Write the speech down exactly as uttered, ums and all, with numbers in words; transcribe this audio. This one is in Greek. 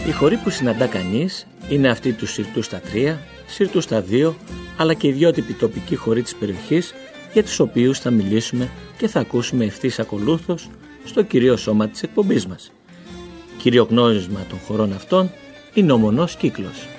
Οι χοροί που συναντά κανείς είναι αυτοί του Συρτού στα τρία, Συρτού στα δύο, αλλά και ιδιότυποι τοπικοί χοροί της περιοχής, για τους οποίους θα μιλήσουμε και θα ακούσουμε ευθύς ακολούθως στο κυρίω σώμα της εκπομπής μας. Κύριο γνώρισμα των χορών αυτών είναι ο Μονός Κύκλος.